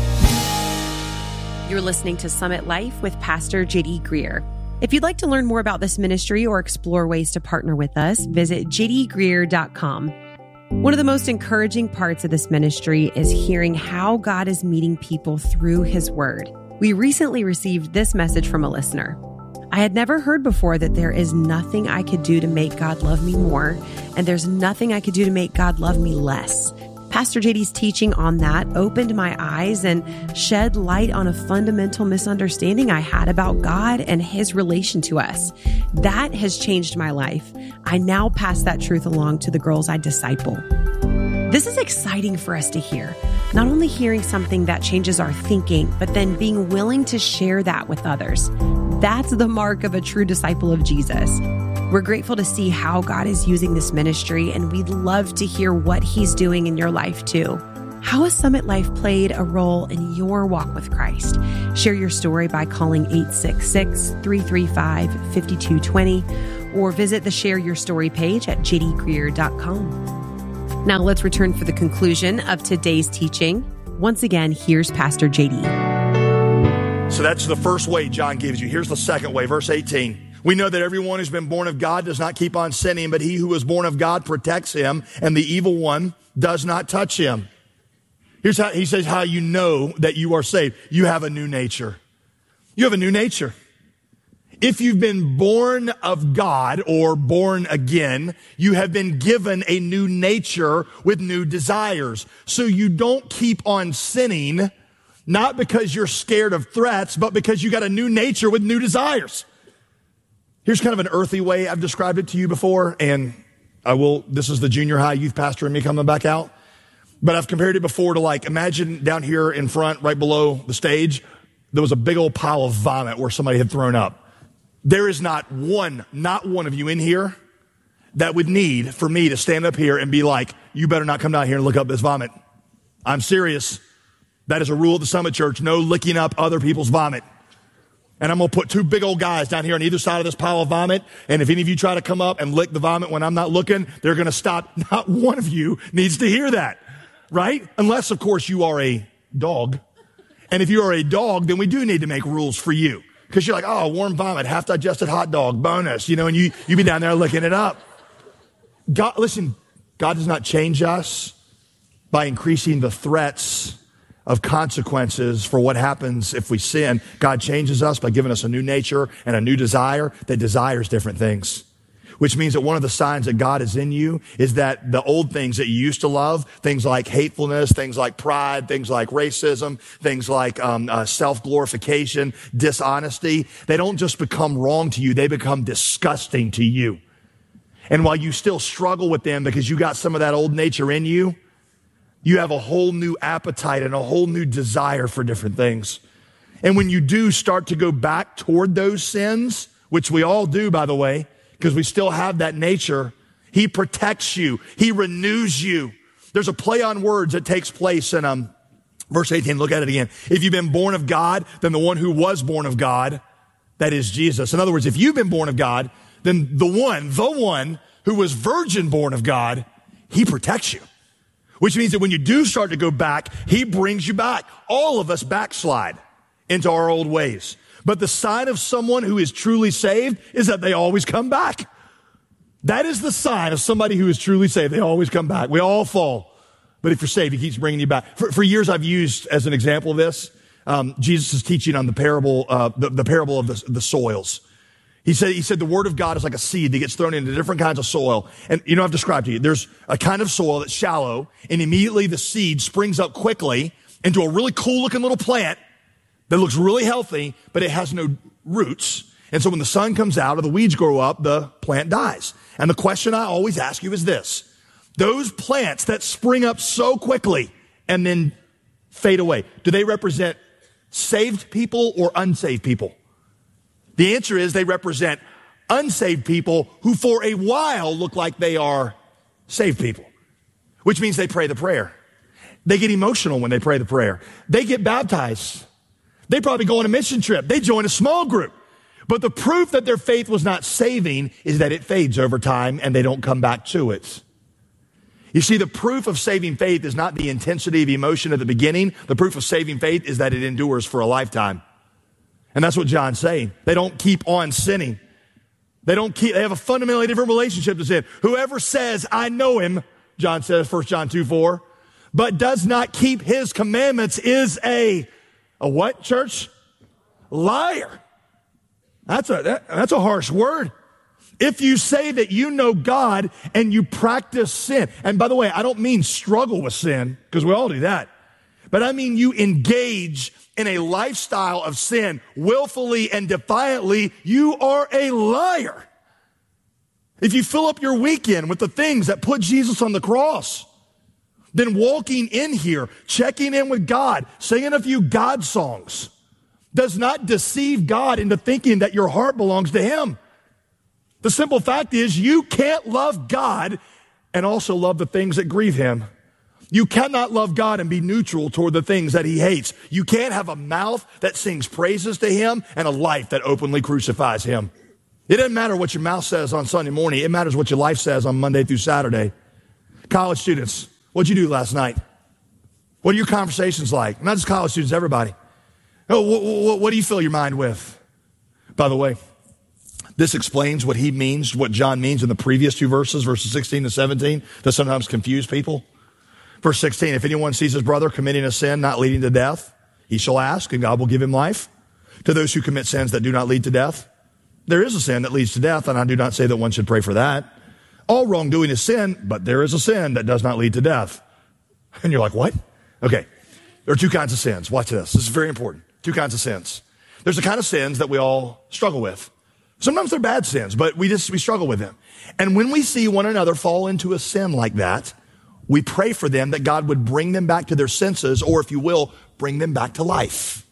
You're listening to Summit Life with Pastor J D Greear. If you'd like to learn more about this ministry or explore ways to partner with us, visit j d greear dot com. One of the most encouraging parts of this ministry is hearing how God is meeting people through his word. We recently received this message from a listener. I had never heard before that there is nothing I could do to make God love me more, and there's nothing I could do to make God love me less. Pastor J D's teaching on that opened my eyes and shed light on a fundamental misunderstanding I had about God and his relation to us. That has changed my life. I now pass that truth along to the girls I disciple. This is exciting for us to hear. Not only hearing something that changes our thinking, but then being willing to share that with others. That's the mark of a true disciple of Jesus. We're grateful to see how God is using this ministry, and we'd love to hear what he's doing in your life too. How has Summit Life played a role in your walk with Christ? Share your story by calling eight six six, three three five, five two two zero or visit the Share Your Story page at j d greer dot com. Now let's return for the conclusion of today's teaching. Once again, here's Pastor J D. So that's the first way John gives you. Here's the second way, verse eighteen. We know that everyone who's been born of God does not keep on sinning, but he who is born of God protects him, and the evil one does not touch him. Here's how he says how you know that you are saved. You have a new nature. You have a new nature. If you've been born of God or born again, you have been given a new nature with new desires. So you don't keep on sinning, not because you're scared of threats, but because you got a new nature with new desires. Here's kind of an earthy way I've described it to you before, and I will, this is the junior high youth pastor in me coming back out. But I've compared it before to, like, imagine down here in front, right below the stage, there was a big old pile of vomit where somebody had thrown up. There is not one, not one of you in here that would need for me to stand up here and be like, you better not come down here and look up this vomit. I'm serious. That is a rule of the Summit Church. No licking up other people's vomit. And I'm going to put two big old guys down here on either side of this pile of vomit. And if any of you try to come up and lick the vomit when I'm not looking, they're going to stop. Not one of you needs to hear that. Right? Unless, of course, you are a dog. And if you are a dog, then we do need to make rules for you. Because you're like, oh, warm vomit, half-digested hot dog, bonus. You know, and you, you be down there looking it up. God, listen, God does not change us by increasing the threats of consequences for what happens if we sin. God changes us by giving us a new nature and a new desire that desires different things. Which means that one of the signs that God is in you is that the old things that you used to love, things like hatefulness, things like pride, things like racism, things like um, uh, self-glorification, dishonesty, they don't just become wrong to you, they become disgusting to you. And while you still struggle with them because you got some of that old nature in you, you have a whole new appetite and a whole new desire for different things. And when you do start to go back toward those sins, which we all do, by the way, because we still have that nature, he protects you. He renews you. There's a play on words that takes place in um, verse eighteen. Look at it again. If you've been born of God, then the one who was born of God, that is Jesus. In other words, if you've been born of God, then the one, the one who was virgin born of God, he protects you. Which means that when you do start to go back, he brings you back. All of us backslide into our old ways. But the sign of someone who is truly saved is that they always come back. That is the sign of somebody who is truly saved. They always come back. We all fall. But if you're saved, he keeps bringing you back. For, for years, I've used as an example of this, um, Jesus' teaching on the parable, uh, the, the parable of the, the soils. He said, he said the word of God is like a seed that gets thrown into different kinds of soil. And you know, I've described to you, there's a kind of soil that's shallow, and immediately the seed springs up quickly into a really cool looking little plant that looks really healthy, but it has no roots. And so when the sun comes out or the weeds grow up, the plant dies. And the question I always ask you is this: those plants that spring up so quickly and then fade away, do they represent saved people or unsaved people? The answer is they represent unsaved people who for a while look like they are saved people, which means they pray the prayer. They get emotional when they pray the prayer. They get baptized. They probably go on a mission trip. They join a small group. But the proof that their faith was not saving is that it fades over time and they don't come back to it. You see, the proof of saving faith is not the intensity of emotion at the beginning. The proof of saving faith is that it endures for a lifetime. And that's what John's saying. They don't keep on sinning. They don't keep, they have a fundamentally different relationship to sin. Whoever says, I know him, John says, First John two four, but does not keep his commandments is a A what, church? Liar. That's a, that, that's a harsh word. If you say that you know God and you practice sin, and by the way, I don't mean struggle with sin, because we all do that, but I mean you engage in a lifestyle of sin willfully and defiantly, you are a liar. If you fill up your weekend with the things that put Jesus on the cross, then walking in here, checking in with God, singing a few God songs, does not deceive God into thinking that your heart belongs to him. The simple fact is you can't love God and also love the things that grieve him. You cannot love God and be neutral toward the things that he hates. You can't have a mouth that sings praises to him and a life that openly crucifies him. It doesn't matter what your mouth says on Sunday morning. It matters what your life says on Monday through Saturday. College students, what'd you do last night? What are your conversations like? Not just college students, everybody. Oh, what, what, what do you fill your mind with? By the way, this explains what he means, what John means in the previous two verses, verses sixteen to seventeen, that sometimes confuse people. Verse sixteen, if anyone sees his brother committing a sin not leading to death, he shall ask, and God will give him life. To those who commit sins that do not lead to death, there is a sin that leads to death, and I do not say that one should pray for that. All wrongdoing is sin, but there is a sin that does not lead to death. And you're like, what? Okay, there are two kinds of sins. Watch this. This is very important. Two kinds of sins. There's the kind of sins that we all struggle with. Sometimes they're bad sins, but we just, we struggle with them. And when we see one another fall into a sin like that, we pray for them that God would bring them back to their senses, or if you will, bring them back to life.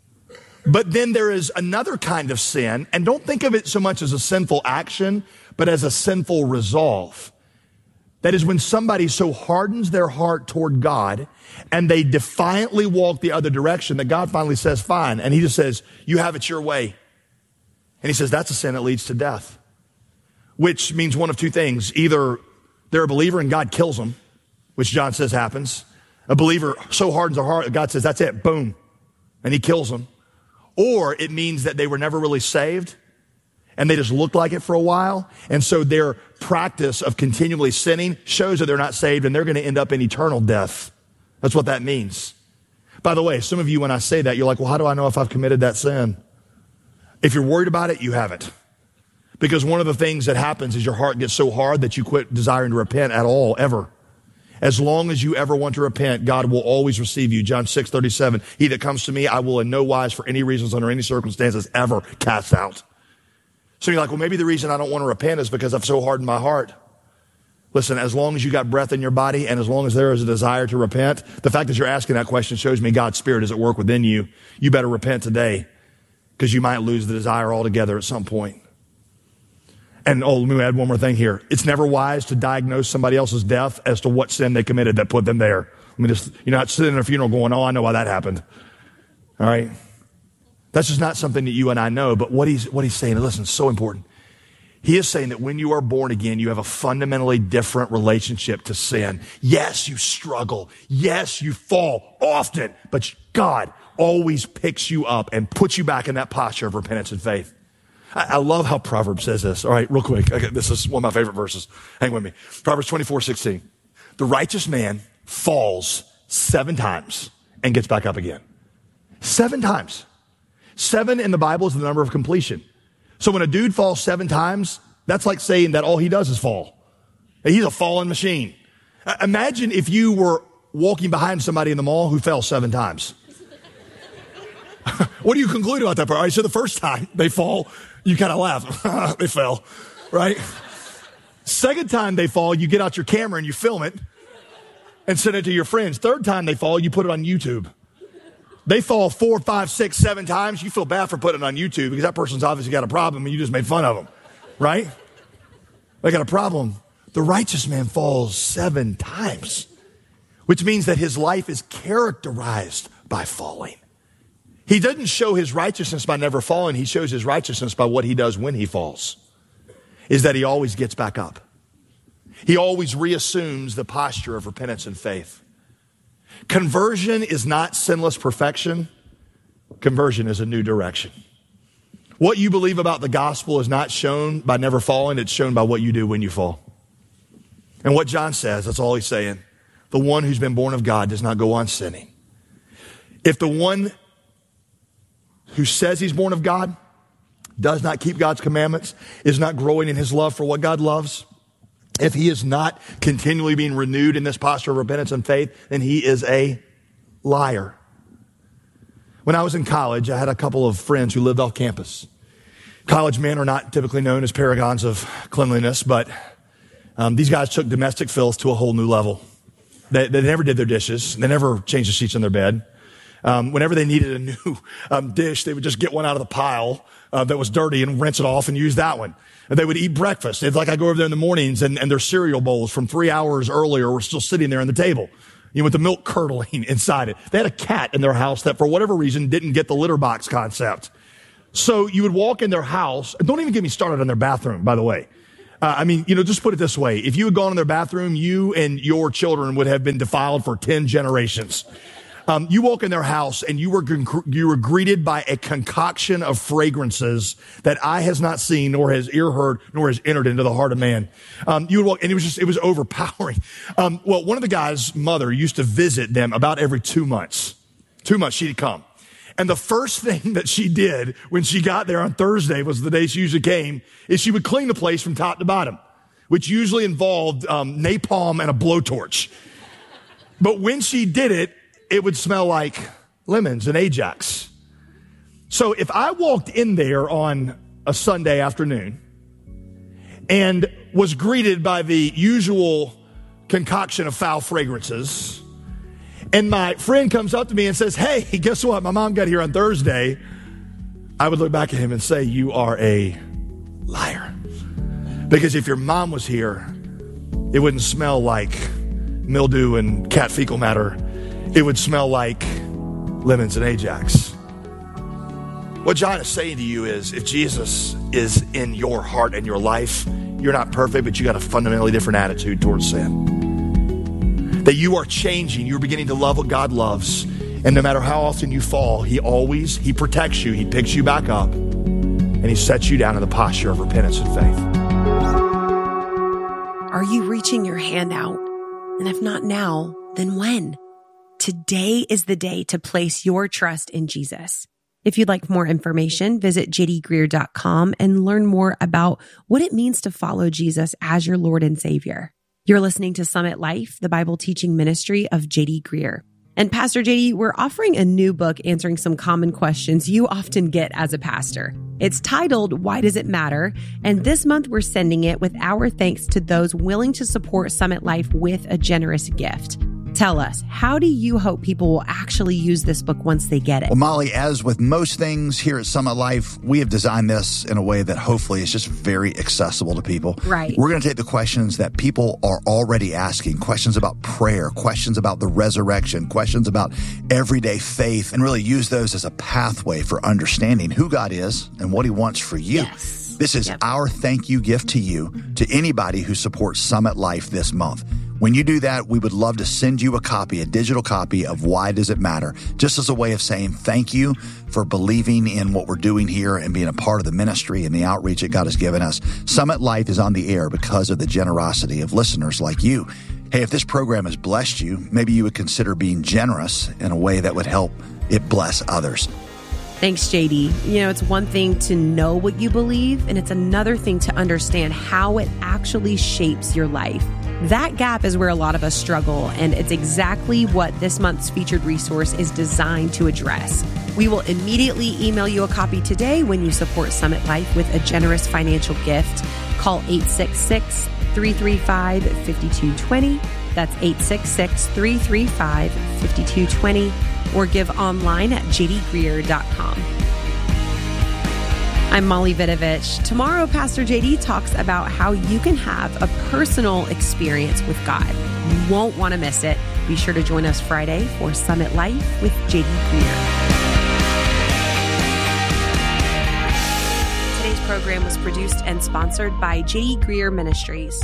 But then there is another kind of sin, and don't think of it so much as a sinful action, but as a sinful resolve. That is when somebody so hardens their heart toward God and they defiantly walk the other direction that God finally says, fine. And he just says, you have it your way. And he says, that's a sin that leads to death, which means one of two things. Either they're a believer and God kills them, which John says happens. A believer so hardens their heart that God says, that's it, boom, and he kills them. Or it means that they were never really saved and they just looked like it for a while. And so their practice of continually sinning shows that they're not saved and they're going to end up in eternal death. That's what that means. By the way, some of you, when I say that, you're like, well, how do I know if I've committed that sin? If you're worried about it, you haven't. Because one of the things that happens is your heart gets so hard that you quit desiring to repent at all, ever. As long as you ever want to repent, God will always receive you. John six thirty-seven, he that comes to me, I will in no wise for any reasons under any circumstances ever cast out. So you're like, well, maybe the reason I don't want to repent is because I've so hardened my heart. Listen, as long as you got breath in your body and as long as there is a desire to repent, the fact that you're asking that question shows me God's Spirit is at work within you. You better repent today because you might lose the desire altogether at some point. And oh, let me add one more thing here. It's never wise to diagnose somebody else's death as to what sin they committed that put them there. I mean, just, you're not sitting in a funeral going, oh, I know why that happened. All right? That's just not something that you and I know. But what he's, what he's saying, listen, it's so important. He is saying that when you are born again, you have a fundamentally different relationship to sin. Yes, you struggle. Yes, you fall often. But God always picks you up and puts you back in that posture of repentance and faith. I love how Proverbs says this. All right, real quick. Okay, this is one of my favorite verses. Hang with me. Proverbs twenty-four sixteen. The righteous man falls seven times and gets back up again. Seven times. Seven in the Bible is the number of completion. So when a dude falls seven times, that's like saying that all he does is fall. He's a fallen machine. Imagine if you were walking behind somebody in the mall who fell seven times. What do you conclude about that part? All right, so the first time they fall, you kind of laugh. They fell, right? Second time they fall, you get out your camera and you film it and send it to your friends. Third time they fall, you put it on YouTube. They fall four, five, six, seven times. You feel bad for putting it on YouTube because that person's obviously got a problem and you just made fun of them, right? They got a problem. The righteous man falls seven times, which means that his life is characterized by falling. He doesn't show his righteousness by never falling. He shows his righteousness by what he does when he falls, is that he always gets back up. He always reassumes the posture of repentance and faith. Conversion is not sinless perfection. Conversion is a new direction. What you believe about the gospel is not shown by never falling. It's shown by what you do when you fall. And what John says, that's all he's saying. The one who's been born of God does not go on sinning. If the one who says he's born of God does not keep God's commandments, is not growing in his love for what God loves, if he is not continually being renewed in this posture of repentance and faith, then he is a liar. When I was in college, I had a couple of friends who lived off campus. College men are not typically known as paragons of cleanliness, but um, these guys took domestic filth to a whole new level. They, they never did their dishes. They never changed the sheets in their bed. Um, whenever they needed a new um, dish, they would just get one out of the pile uh, that was dirty and rinse it off and use that one. And they would eat breakfast. It's like I go over there in the mornings and, and their cereal bowls from three hours earlier were still sitting there on the table, you know, with the milk curdling inside it. They had a cat in their house that for whatever reason didn't get the litter box concept. So you would walk in their house. Don't even get me started on their bathroom, by the way. Uh, I mean, you know, just put it this way. If you had gone in their bathroom, you and your children would have been defiled for ten generations. Um, you walk in their house and you were you were greeted by a concoction of fragrances that eye has not seen, nor has ear heard, nor has entered into the heart of man. Um, you would walk, and it was just it was overpowering. Um, well, one of the guys' mother used to visit them about every two months. Two months she'd come, and the first thing that she did when she got there on Thursday was the day she usually came, is she would clean the place from top to bottom, which usually involved um, napalm and a blowtorch. But when she did it, it would smell like lemons and Ajax. So if I walked in there on a Sunday afternoon and was greeted by the usual concoction of foul fragrances, and my friend comes up to me and says, "Hey, guess what? My mom got here on Thursday," I would look back at him and say, "You are a liar." Because if your mom was here, it wouldn't smell like mildew and cat fecal matter. It would smell like lemons and Ajax. What John is saying to you is, if Jesus is in your heart and your life, you're not perfect, but you got a fundamentally different attitude towards sin. That you are changing. You're beginning to love what God loves. And no matter how often you fall, he always, he protects you. He picks you back up. And he sets you down in the posture of repentance and faith. Are you reaching your hand out? And if not now, then when? Today is the day to place your trust in Jesus. If you'd like more information, visit j d greer dot com and learn more about what it means to follow Jesus as your Lord and Savior. You're listening to Summit Life, the Bible teaching ministry of J D Greer. And Pastor J D, we're offering a new book answering some common questions you often get as a pastor. It's titled, Why Does It Matter? And this month we're sending it with our thanks to those willing to support Summit Life with a generous gift. Tell us, how do you hope people will actually use this book once they get it? Well, Molly, as with most things here at Summit Life, we have designed this in a way that hopefully is just very accessible to people. Right. We're going to take the questions that people are already asking, questions about prayer, questions about the resurrection, questions about everyday faith, and really use those as a pathway for understanding who God is and what he wants for you. Yes. This is yep. our thank you gift to you, to anybody who supports Summit Life this month. When you do that, we would love to send you a copy, a digital copy of Why Does It Matter? Just as a way of saying thank you for believing in what we're doing here and being a part of the ministry and the outreach that God has given us. Summit Life is on the air because of the generosity of listeners like you. Hey, if this program has blessed you, maybe you would consider being generous in a way that would help it bless others. Thanks, J D. You know, it's one thing to know what you believe, and it's another thing to understand how it actually shapes your life. That gap is where a lot of us struggle, and it's exactly what this month's featured resource is designed to address. We will immediately email you a copy today when you support Summit Life with a generous financial gift. Call eight six six, three three five, five two two zero. That's eight six six, three three five, five two two zero. Or give online at j d greer dot com. I'm Molly Vidovich. Tomorrow, Pastor J D talks about how you can have a personal experience with God. You won't want to miss it. Be sure to join us Friday for Summit Life with J D Greer. Today's program was produced and sponsored by J D Greer Ministries.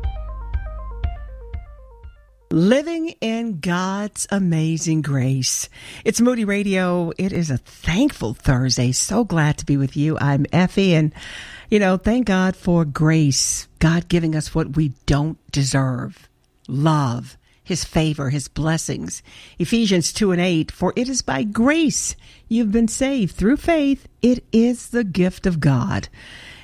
Living in God's amazing grace. It's Moody Radio. It is a thankful Thursday. So glad to be with you. I'm Effie, and, you know, thank God for grace. God giving us what we don't deserve. Love, his favor, his blessings. Ephesians two and eight, for it is by grace you've been saved through faith. It is the gift of God.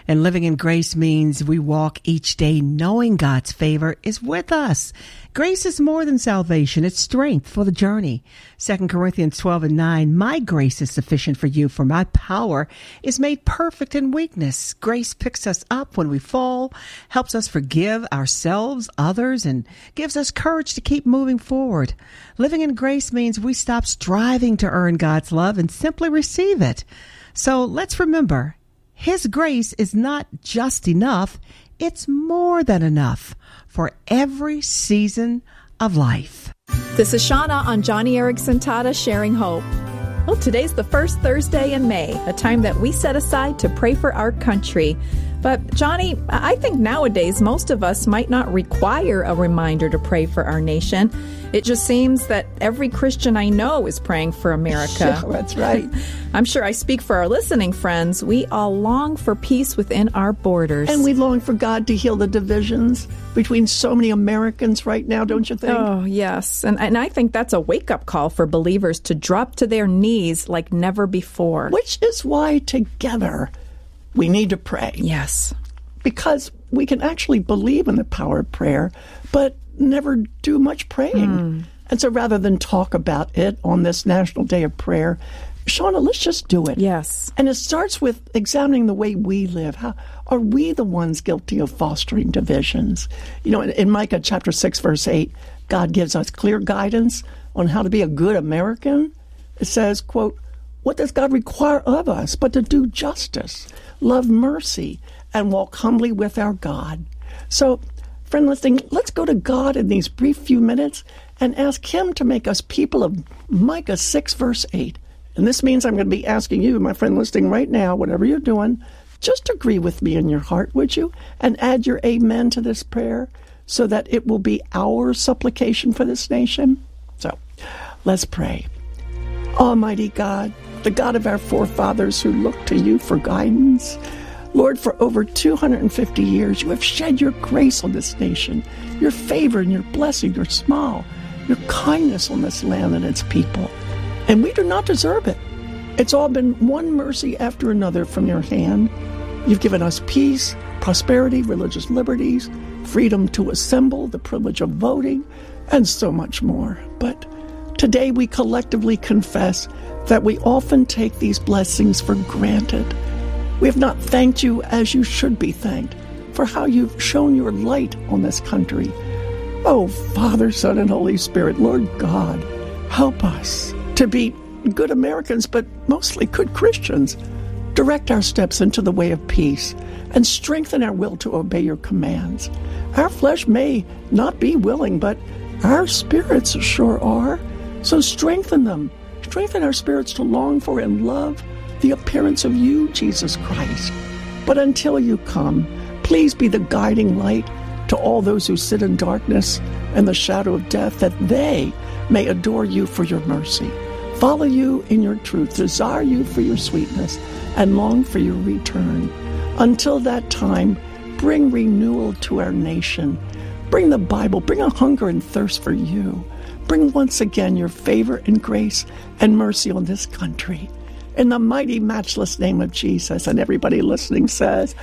And living in grace means we walk each day knowing God's favor is with us. Grace is more than salvation. It's strength for the journey. Second Corinthians twelve and nine, my grace is sufficient for you, for my power is made perfect in weakness. Grace picks us up when we fall, helps us forgive ourselves, others, and gives us courage to keep moving forward. Living in grace means we stop striving to earn God's love and simply receive it. So let's remember, His grace is not just enough, it's more than enough for every season of life. This is Shauna on Johnny Erickson Tata Sharing Hope. Well, today's the first Thursday in May, a time that we set aside to pray for our country. But, Johnny, I think nowadays most of us might not require a reminder to pray for our nation. It just seems that every Christian I know is praying for America. Yeah, that's right. I'm sure I speak for our listening friends. We all long for peace within our borders. And we long for God to heal the divisions between so many Americans right now, don't you think? Oh, yes. And, and I think that's a wake-up call for believers to drop to their knees like never before. Which is why together we need to pray. Yes. Because we can actually believe in the power of prayer, but never do much praying. Mm. And so rather than talk about it on this National Day of Prayer, Shauna, let's just do it. Yes. And it starts with examining the way we live. How are we the ones guilty of fostering divisions? You know, in, in Micah chapter six, verse eight, God gives us clear guidance on how to be a good American. It says, quote, what does God require of us but to do justice, love mercy, and walk humbly with our God? So, friend listening, let's go to God in these brief few minutes and ask Him to make us people of Micah six, verse eight. And this means I'm going to be asking you, my friend listening right now, whatever you're doing, just agree with me in your heart, would you? And add your amen to this prayer so that it will be our supplication for this nation. So, let's pray. Almighty God, the God of our forefathers who looked to you for guidance, Lord, for over two hundred fifty years, you have shed your grace on this nation, your favor and your blessing, your smile, your kindness on this land and its people. And we do not deserve it. It's all been one mercy after another from your hand. You've given us peace, prosperity, religious liberties, freedom to assemble, the privilege of voting, and so much more. But today we collectively confess that we often take these blessings for granted. We have not thanked you as you should be thanked for how you've shown your light on this country. Oh, Father, Son, and Holy Spirit, Lord God, help us to be good Americans, but mostly good Christians. Direct our steps into the way of peace and strengthen our will to obey your commands. Our flesh may not be willing, but our spirits sure are. So strengthen them. Strengthen our spirits to long for and love the appearance of you, Jesus Christ. But until you come, please be the guiding light to all those who sit in darkness and the shadow of death, that they may adore you for your mercy, follow you in your truth, desire you for your sweetness, and long for your return. Until that time, bring renewal to our nation. Bring the Bible, bring a hunger and thirst for you. Bring once again your favor and grace and mercy on this country. In the mighty, matchless name of Jesus. And everybody listening says,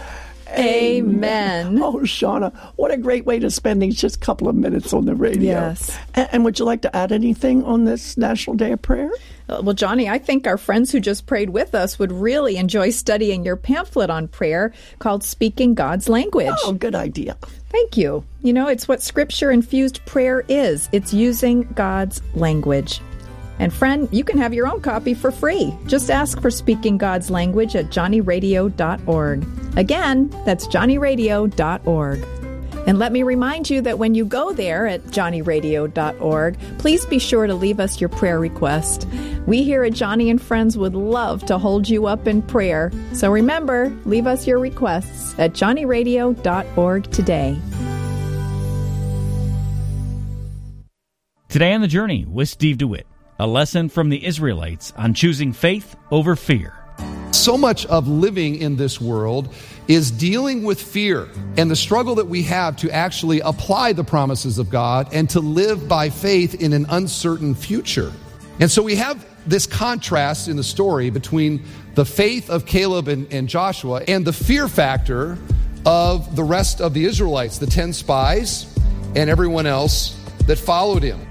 Amen. Oh, Shauna, what a great way to spend these just couple of minutes on the radio. Yes. And, and would you like to add anything on this National Day of Prayer? Well, Johnny, I think our friends who just prayed with us would really enjoy studying your pamphlet on prayer called Speaking God's Language. Oh, good idea. Thank you. You know, it's what Scripture-infused prayer is. It's using God's language. And friend, you can have your own copy for free. Just ask for Speaking God's Language at johnny radio dot org. Again, that's johnny radio dot org. And let me remind you that when you go there at johnny radio dot org, please be sure to leave us your prayer request. We here at Johnny and Friends would love to hold you up in prayer. So remember, leave us your requests at johnny radio dot org today. Today on The Journey with Steve DeWitt, a lesson from the Israelites on choosing faith over fear. So much of living in this world is dealing with fear and the struggle that we have to actually apply the promises of God and to live by faith in an uncertain future. And so we have this contrast in the story between the faith of Caleb and, and Joshua and the fear factor of the rest of the Israelites, the ten spies and everyone else that followed him.